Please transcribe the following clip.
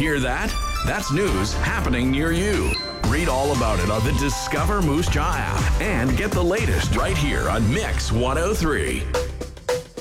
Hear that? That's news happening near you. Read all about it on the Discover Moose Jaw app and get the latest right here on Mix 103.